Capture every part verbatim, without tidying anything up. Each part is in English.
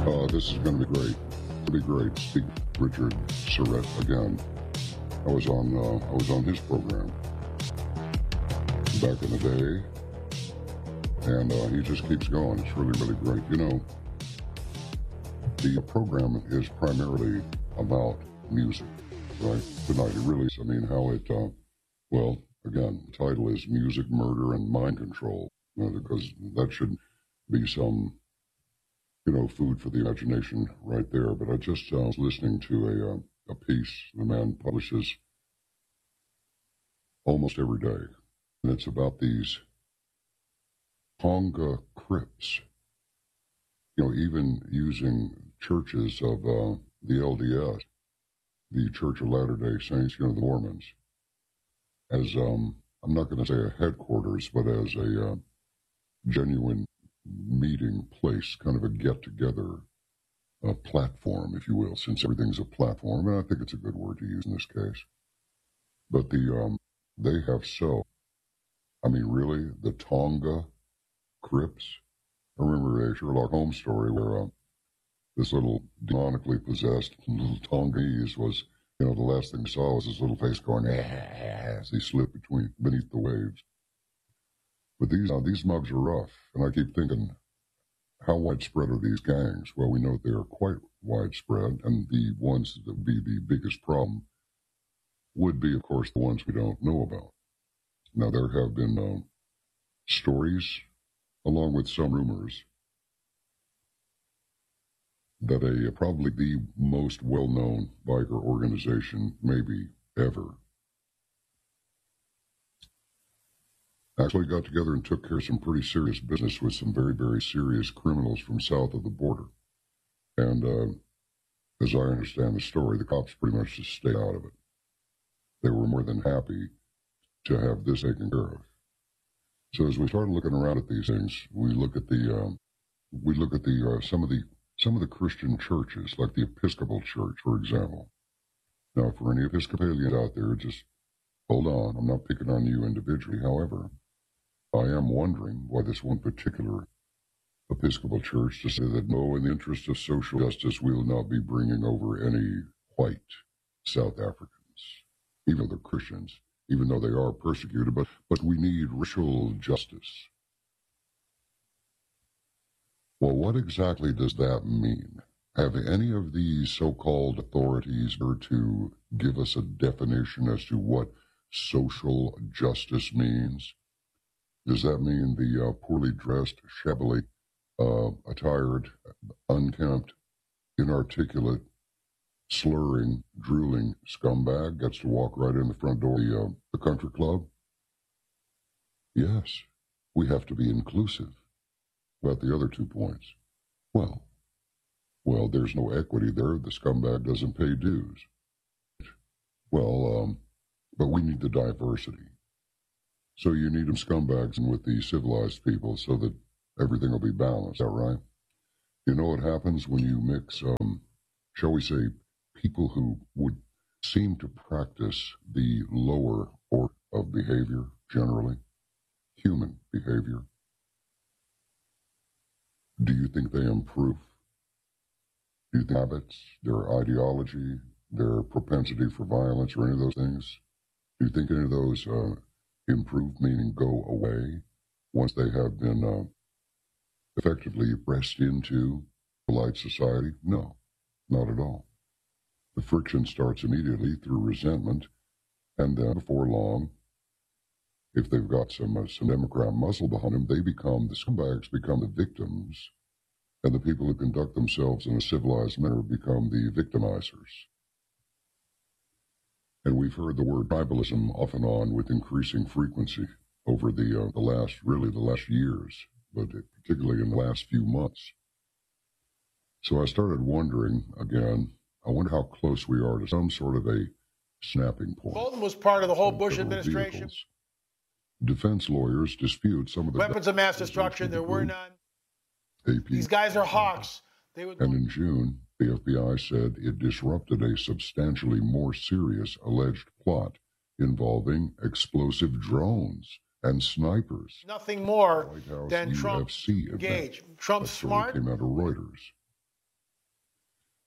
Uh, this is going to be great. It'll be great. Speak Richard Surrett again. I was on. Uh, I was on his program back in the day, and uh, he just keeps going. It's really, really great. You know, the program is primarily about music, right? Tonight, it really is. I mean, how it. Uh, well, again, the title is "Music, Murder, and Mind Control," you know, because that should be some, you know, food for the imagination right there. But I just uh, was listening to a uh, a piece the man publishes almost every day, and it's about these Tonga crypts. You know, even using churches of uh, the L D S, the Church of Latter-day Saints, you know, the Mormons, as um, I'm not going to say a headquarters, but as a uh, genuine meeting place, kind of a get-together uh, platform, if you will, since everything's a platform, and I think it's a good word to use in this case. But the um, they have so, I mean, really, the Tonga crypts. I remember a Sherlock Holmes story where uh, this little demonically possessed little Tongese was, you know, the last thing he saw was his little face going, ah, as he slipped between beneath the waves. But these uh, these mugs are rough, and I keep thinking, how widespread are these gangs? Well, we know they are quite widespread, and the ones that would be the biggest problem would be, of course, the ones we don't know about. Now, there have been uh, stories, along with some rumors, that a probably the most well-known biker organization, maybe ever, actually got together and took care of some pretty serious business with some very, very serious criminals from south of the border. And uh, as I understand the story, the cops pretty much just stayed out of it. They were more than happy to have this taken care of. So as we started looking around at these things, we look at the um, we look at the uh, some of the some of the Christian churches, like the Episcopal Church, for example. Now, for any Episcopalians out there, just hold on. I'm not picking on you individually. However, I am wondering why this one particular Episcopal Church to say that, no, in the interest of social justice, we will not be bringing over any white South Africans, even though they're Christians, even though they are persecuted, but, but we need racial justice. Well, what exactly does that mean? Have any of these so-called authorities dared to give us a definition as to what social justice means? Does that mean the uh, poorly dressed, shabbily uh, attired, unkempt, inarticulate, slurring, drooling scumbag gets to walk right in the front door of the, uh, the country club? Yes, we have to be inclusive. About the other two points, well, well, there's no equity there. The scumbag doesn't pay dues. Well, um, but we need the diversity. So you need them scumbags in with the civilized people so that everything will be balanced, all right? You know what happens when you mix, um, shall we say, people who would seem to practice the lower order of behavior, generally, human behavior. Do you think they improve? Do you think habits, their ideology, their propensity for violence, or any of those things? Do you think any of those uh, improve, meaning go away, once they have been uh, effectively pressed into polite society? No, not at all. The friction starts immediately through resentment, and then before long, if they've got some uh, some Democrat muscle behind them, they become, the scumbags become the victims, and the people who conduct themselves in a civilized manner become the victimizers. And we've heard the word tribalism off and on with increasing frequency over the uh, the last, really the last years, but particularly in the last few months. So I started wondering, again, I wonder how close we are to some sort of a snapping point. Bolton was part of the whole Bush administration. Vehicles. Defense lawyers dispute some of the weapons of mass destruction. There were none. A P. These guys are hawks. They would. And in June, the F B I said it disrupted a substantially more serious alleged plot involving explosive drones and snipers. Nothing more White House than U Trump F C engage. Event. Trump's That story smart. came out of Reuters.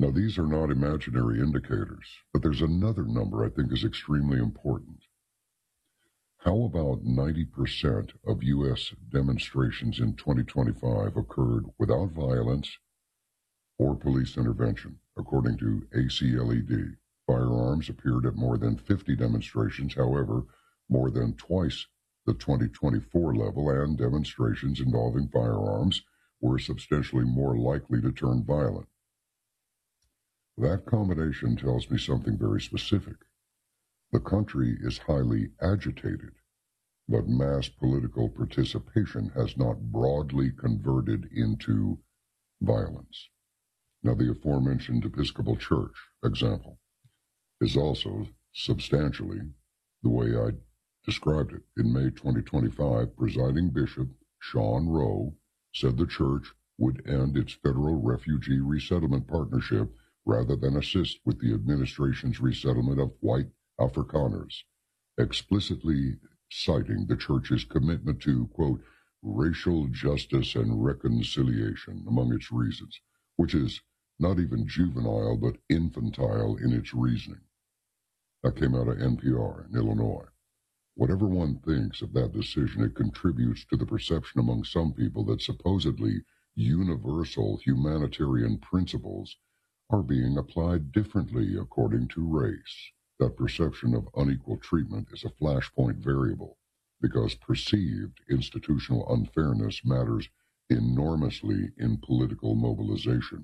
Now, these are not imaginary indicators, but there's another number I think is extremely important. How about ninety percent of U S demonstrations in twenty twenty-five occurred without violence or police intervention, according to A C L E D? Firearms appeared at more than fifty demonstrations, however, more than twice the twenty twenty-four level, and demonstrations involving firearms were substantially more likely to turn violent. That combination tells me something very specific. The country is highly agitated, but mass political participation has not broadly converted into violence. Now, the aforementioned Episcopal Church example is also substantially the way I described it. In May twenty twenty-five, presiding Bishop Sean Rowe said the church would end its federal refugee resettlement partnership rather than assist with the administration's resettlement of white Afrikaners, explicitly citing the church's commitment to, quote, racial justice and reconciliation among its reasons, which is not even juvenile but infantile in its reasoning. That came out of N P R in Illinois. Whatever one thinks of that decision, it contributes to the perception among some people that supposedly universal humanitarian principles are being applied differently according to race. That perception of unequal treatment is a flashpoint variable because perceived institutional unfairness matters enormously in political mobilization.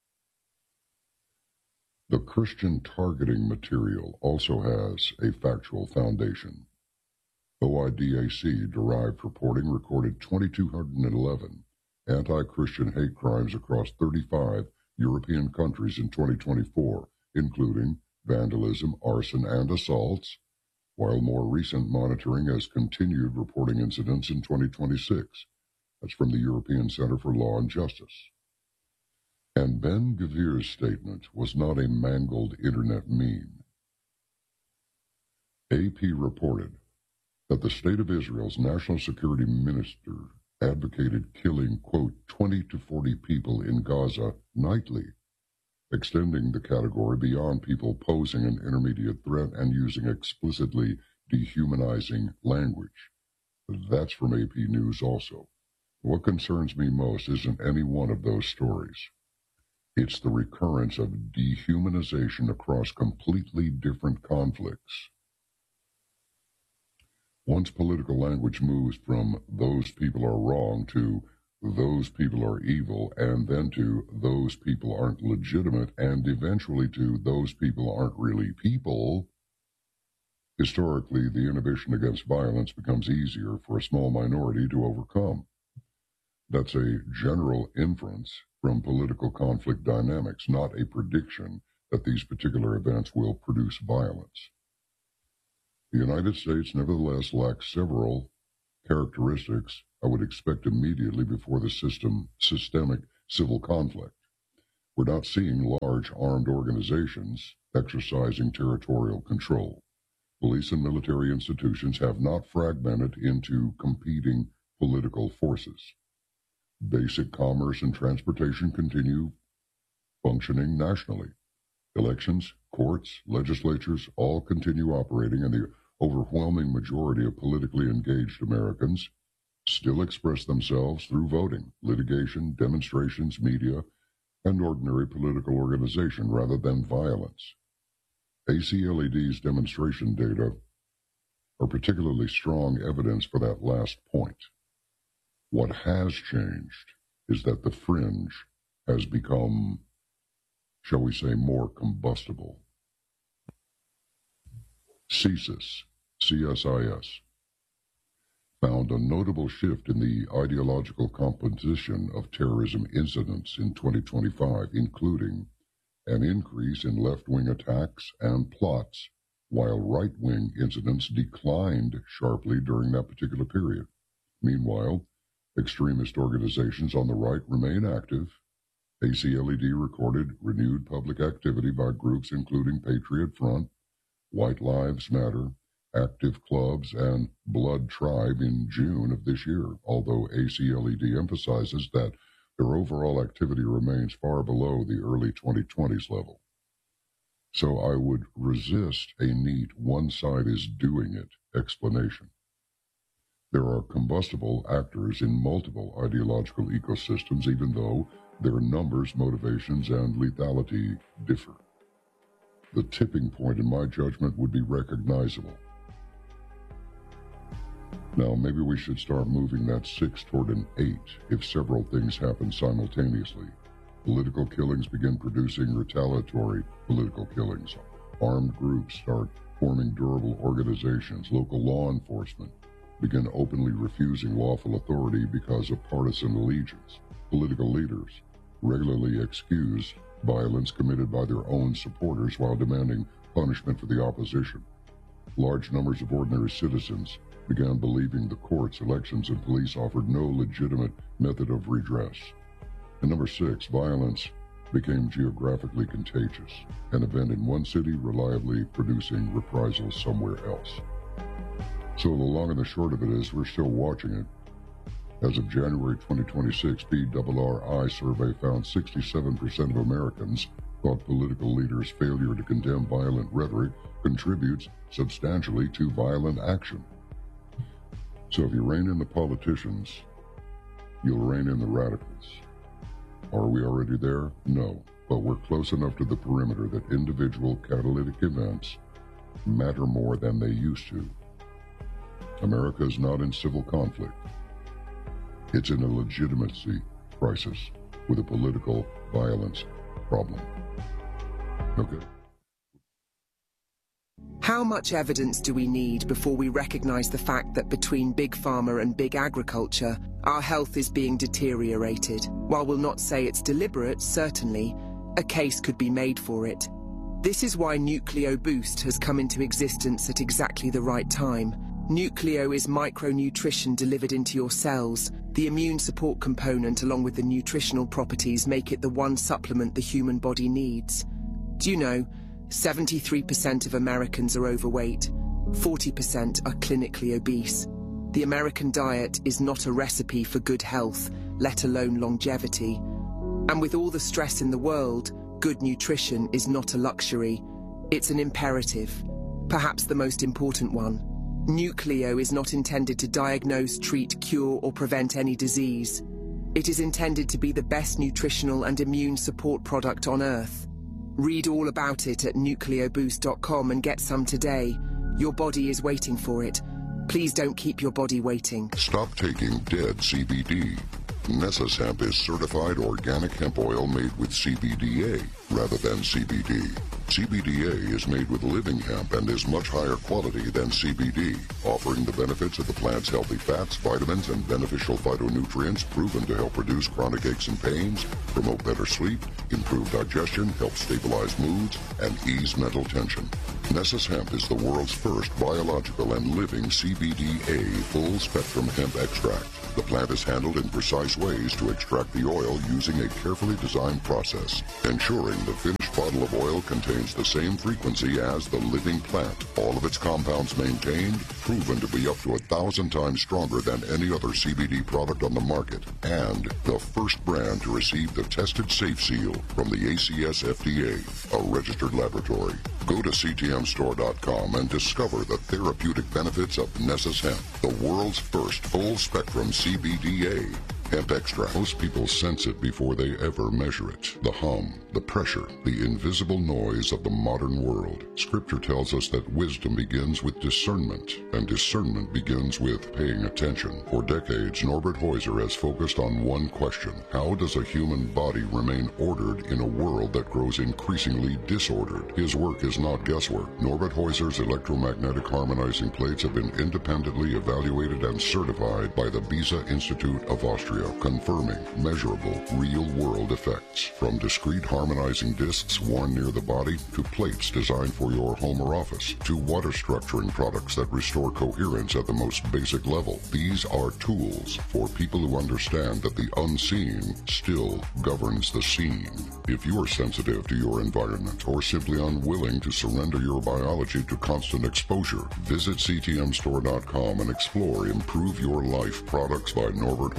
The Christian targeting material also has a factual foundation. O I D A C derived reporting recorded two thousand two hundred eleven anti-Christian hate crimes across thirty-five European countries in twenty twenty-four, including vandalism, arson, and assaults, while more recent monitoring has continued reporting incidents in twenty twenty-six. That's from the European Center for Law and Justice. And Ben Gvir's statement was not a mangled internet meme. A P reported that the State of Israel's National Security Minister advocated killing, quote, twenty to forty people in Gaza nightly, extending the category beyond people posing an intermediate threat and using explicitly dehumanizing language. That's from A P News also. What concerns me most isn't any one of those stories. It's the recurrence of dehumanization across completely different conflicts. Once political language moves from those people are wrong to those people are evil, and then to those people aren't legitimate, and eventually to those people aren't really people, historically the inhibition against violence becomes easier for a small minority to overcome. That's a general inference from political conflict dynamics, not a prediction that these particular events will produce violence. The United States, nevertheless, lacks several characteristics I would expect immediately before the system systemic civil conflict. We're not seeing large armed organizations exercising territorial control. Police and military institutions have not fragmented into competing political forces. Basic commerce and transportation continue functioning nationally. Elections, courts, legislatures all continue operating, and the overwhelming majority of politically engaged Americans still express themselves through voting, litigation, demonstrations, media, and ordinary political organization rather than violence. A C L E D's demonstration data are particularly strong evidence for that last point. What has changed is that the fringe has become, shall we say, more combustible. CSIS, C S I S, found a notable shift in the ideological composition of terrorism incidents in twenty twenty-five, including an increase in left-wing attacks and plots, while right-wing incidents declined sharply during that particular period. Meanwhile, extremist organizations on the right remain active. A C L E D recorded renewed public activity by groups including Patriot Front, White Lives Matter, Active Clubs, and Blood Tribe in June of this year, although A C L E D emphasizes that their overall activity remains far below the early twenty twenties level. So I would resist a neat one side is doing it explanation. There are combustible actors in multiple ideological ecosystems, even though their numbers, motivations, and lethality differ. The tipping point, in my judgment, would be recognizable. Now, maybe we should start moving that six toward an eight if several things happen simultaneously. Political killings begin producing retaliatory political killings. Armed groups start forming durable organizations. Local law enforcement begin openly refusing lawful authority because of partisan allegiance. Political leaders regularly excuse violence committed by their own supporters while demanding punishment for the opposition. Large numbers of ordinary citizens began believing the courts, elections, and police offered no legitimate method of redress. And number six, violence became geographically contagious, an event in one city reliably producing reprisals somewhere else. So the long and the short of it is, we're still watching it. As of January twenty twenty-six, P R R I survey found sixty-seven percent of Americans thought political leaders' failure to condemn violent rhetoric contributes substantially to violent action. So if you rein in the politicians, you'll rein in the radicals. Are we already there? No, but we're close enough to the perimeter that individual catalytic events matter more than they used to. America is not in civil conflict. It's in a legitimacy crisis with a political violence problem. Okay. How much evidence do we need before we recognize the fact that between big pharma and big agriculture, our health is being deteriorated? While we'll not say it's deliberate, certainly, a case could be made for it. This is why Nucleo Boost has come into existence at exactly the right time. Nucleo is micronutrition delivered into your cells. The immune support component along with the nutritional properties make it the one supplement the human body needs. Do you know, seventy-three percent of Americans are overweight, forty percent are clinically obese. The American diet is not a recipe for good health, let alone longevity. And with all the stress in the world, good nutrition is not a luxury. It's an imperative, perhaps the most important one. Nucleo is not intended to diagnose, treat, cure, or prevent any disease. It is intended to be the best nutritional and immune support product on Earth. Read all about it at nucleo boost dot com and get some today. Your body is waiting for it. Please don't keep your body waiting. Stop taking dead C B D. Nessus Hemp is certified organic hemp oil made with C B D A rather than C B D. C B D A is made with living hemp and is much higher quality than C B D, offering the benefits of the plant's healthy fats, vitamins, and beneficial phytonutrients proven to help reduce chronic aches and pains, promote better sleep, improve digestion, help stabilize moods, and ease mental tension. Nessus Hemp is the world's first biological and living C B D A full-spectrum hemp extract. The plant is handled in precise ways to extract the oil using a carefully designed process, ensuring the finished bottle of oil contains the same frequency as the living plant. All of its compounds maintained, proven to be up to a thousand times stronger than any other C B D product on the market, and the first brand to receive the Tested Safe Seal from the A C S F D A, a registered laboratory. Go to C T M store dot com and discover the therapeutic benefits of Nessus Hemp, the world's first full-spectrum C B D A hemp extract. Most people sense it before they ever measure it. The hum, the pressure, the invisible noise of the modern world. Scripture tells us that wisdom begins with discernment, and discernment begins with paying attention. For decades, Norbert Heuser has focused on one question: how does a human body remain ordered in a world that grows increasingly disordered? His work is not guesswork. Norbert Heuser's electromagnetic harmonizing plates have been independently evaluated and certified by the Beza Institute of Austria, confirming measurable, real-world effects. From discrete harmonizing discs worn near the body, to plates designed for your home or office, to water structuring products that restore coherence at the most basic level. These are tools for people who understand that the unseen still governs the seen. If you are sensitive to your environment or simply unwilling to surrender your biology to constant exposure, visit C T M store dot com and explore Improve Your Life products by Norbert Heuser.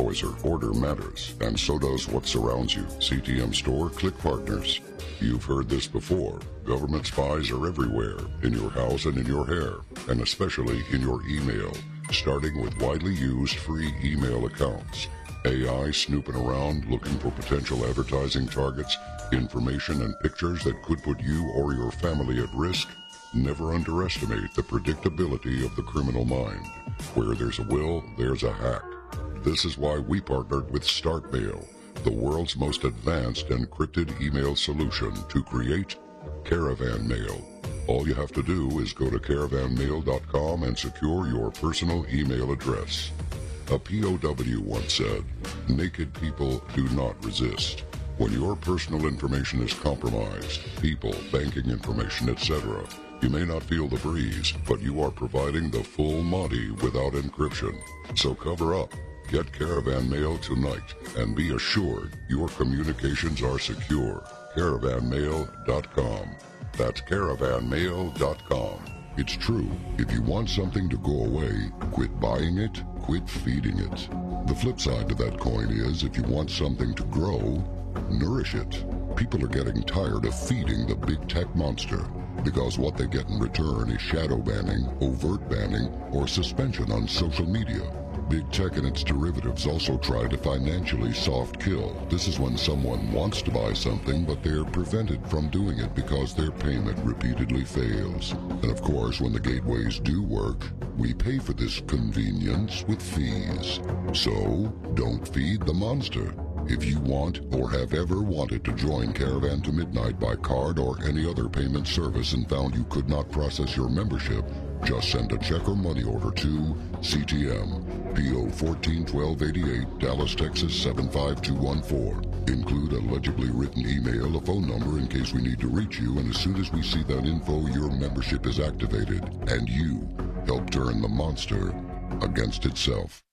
order matters, and so does what surrounds you. C T M Store Click Partners. You've heard this before. Government spies are everywhere, in your house and in your hair, and especially in your email, starting with widely used free email accounts. A I snooping around looking for potential advertising targets, information and pictures that could put you or your family at risk. Never underestimate the predictability of the criminal mind. Where there's a will, there's a hack. This is why we partnered with StartMail, the world's most advanced encrypted email solution, to create Caravan Mail. All you have to do is go to caravan mail dot com and secure your personal email address. A P O W once said, "Naked people do not resist." When your personal information is compromised, people, banking information, et cetera, you may not feel the breeze, but you are providing the full Monty without encryption. So cover up. Get Caravan Mail tonight and be assured your communications are secure. caravan mail dot com. That's caravan mail dot com. It's true. If you want something to go away, quit buying it, quit feeding it. The flip side to that coin is, if you want something to grow, nourish it. People are getting tired of feeding the big tech monster, because what they get in return is shadow banning, overt banning, or suspension on social media. Big tech and its derivatives also try to financially soft kill. This is when someone wants to buy something, but they're prevented from doing it because their payment repeatedly fails. And of course, when the gateways do work, we pay for this convenience with fees. So, don't feed the monster. If you want or have ever wanted to join Caravan to Midnight by card or any other payment service and found you could not process your membership, just send a check or money order to C T M, P O fourteen twelve eighty-eight, Dallas, Texas seven five two one four. Include a legibly written email, a phone number in case we need to reach you, and as soon as we see that info, your membership is activated, and you help turn the monster against itself.